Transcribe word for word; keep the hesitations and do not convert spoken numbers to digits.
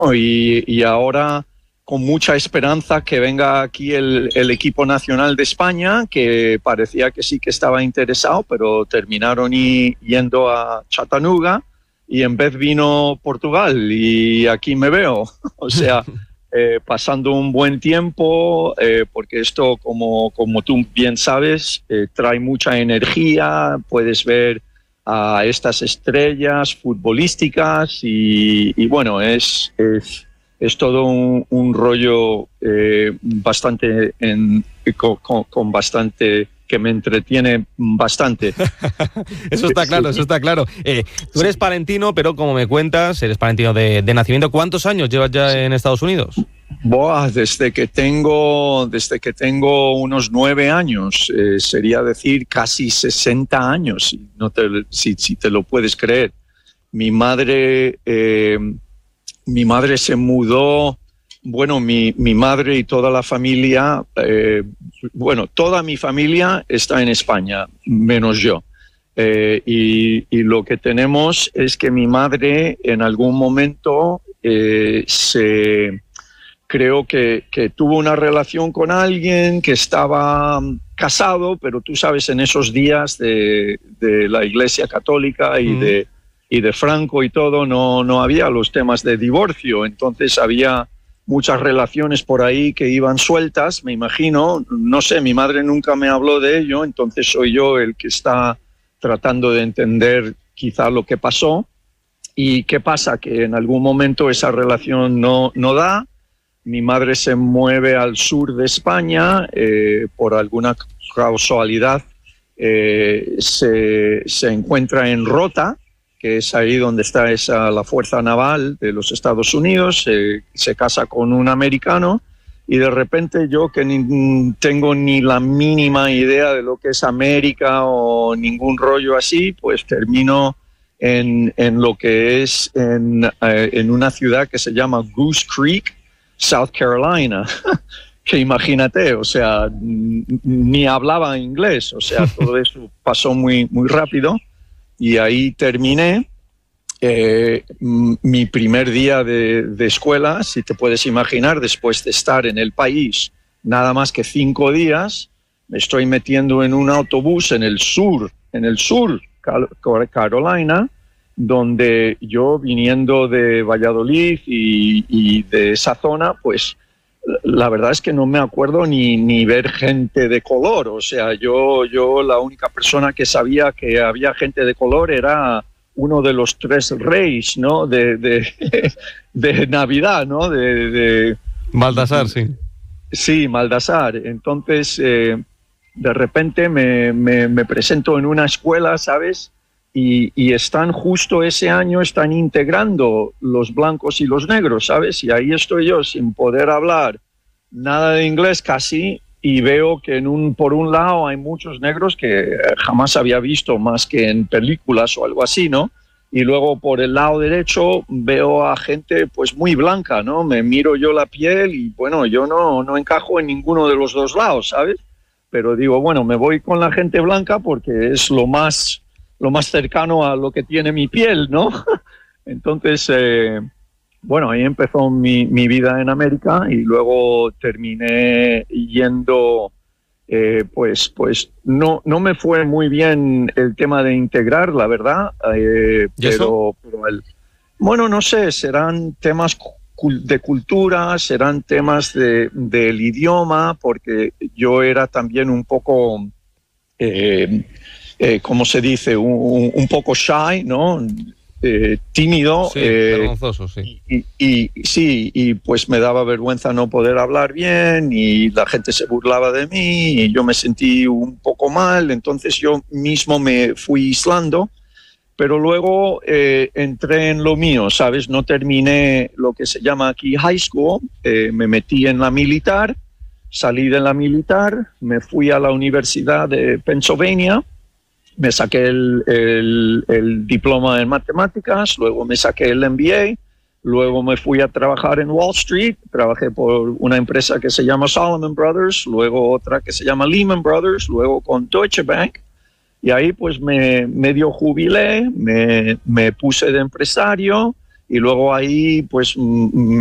y, y ahora con mucha esperanza que venga aquí el, el equipo nacional de España, que parecía que sí que estaba interesado, pero terminaron y, yendo a Chattanooga y en vez vino Portugal y aquí me veo. O sea, eh, pasando un buen tiempo, eh, porque esto, como, como tú bien sabes, eh, trae mucha energía, puedes ver a estas estrellas futbolísticas y, y bueno, es... es Es todo un, un rollo eh, bastante en, con, con, con bastante que me entretiene bastante. Eso está claro, eso está claro. Eh, tú eres palentino, pero como me cuentas, eres palentino de, de nacimiento. ¿Cuántos años llevas ya en Estados Unidos? Boah, desde que tengo, desde que tengo unos nueve años, eh, sería decir casi sesenta años, si, no te, si, si te lo puedes creer. Mi madre... Eh, Mi madre se mudó, bueno, mi, mi madre y toda la familia, eh, bueno, toda mi familia está en España, menos yo. Eh, y, y lo que tenemos es que mi madre en algún momento eh, se, creo que, que tuvo una relación con alguien que estaba casado, pero tú sabes, en esos días de, de la Iglesia Católica y mm. de... y de Franco y todo, no, no había los temas de divorcio, entonces había muchas relaciones por ahí que iban sueltas, me imagino, no sé, mi madre nunca me habló de ello, entonces soy yo el que está tratando de entender quizá lo que pasó. ¿Y qué pasa? Que en algún momento esa relación no, no da, mi madre se mueve al sur de España, eh, por alguna casualidad eh, se, se encuentra en Rota, que es ahí donde está esa, la Fuerza Naval de los Estados Unidos, eh, se casa con un americano y de repente yo, que ni tengo ni la mínima idea de lo que es América o ningún rollo así, pues termino en, en lo que es en, eh, en una ciudad que se llama Goose Creek, South Carolina. Que imagínate, o sea, ni hablaba inglés, o sea, todo eso pasó muy, muy rápido. Y ahí terminé eh, mi primer día de, de escuela, si te puedes imaginar, después de estar en el país nada más que cinco días, me estoy metiendo en un autobús en el sur, en el sur Carolina, donde yo, viniendo de Valladolid y, y de esa zona, pues la verdad es que no me acuerdo ni, ni ver gente de color. O sea, yo, yo la única persona que sabía que había gente de color era uno de los tres reyes, ¿no? De, de, de Navidad, ¿no? De, de Baltasar, sí. Sí, Baltasar. Entonces, eh, de repente me, me, me presento en una escuela, ¿sabes? Y, y están justo ese año, están integrando los blancos y los negros, ¿sabes? Y ahí estoy yo sin poder hablar nada de inglés casi, y veo que en un, por un lado hay muchos negros que jamás había visto más que en películas o algo así, ¿no? Y luego por el lado derecho veo a gente pues muy blanca, ¿no? Me miro yo la piel y bueno, yo no, no encajo en ninguno de los dos lados, ¿sabes? Pero digo, bueno, me voy con la gente blanca porque es lo más... lo más cercano a lo que tiene mi piel, ¿no? Entonces, eh, bueno, ahí empezó mi, mi vida en América y luego terminé yendo, eh, pues, pues no, no me fue muy bien el tema de integrar, la verdad, eh, pero, pero el, bueno, no sé, serán temas de cultura, serán temas de, del idioma, porque yo era también un poco... Eh, Eh, como se dice, un, un poco shy, ¿no? Eh, tímido. Sí, eh, vergonzoso, sí. Y, y, y sí, y pues me daba vergüenza no poder hablar bien y la gente se burlaba de mí y yo me sentí un poco mal, entonces yo mismo me fui aislando, pero luego eh, entré en lo mío, ¿sabes? No terminé lo que se llama aquí high school, eh, me metí en la militar, salí de la militar, me fui a la Universidad de Pennsylvania. Me saqué el, el, el diploma en matemáticas, luego me saqué el M B A, luego me fui a trabajar en Wall Street, trabajé por una empresa que se llama Salomon Brothers, luego otra que se llama Lehman Brothers, luego con Deutsche Bank, y ahí pues me medio jubilé, me, me puse de empresario y luego ahí pues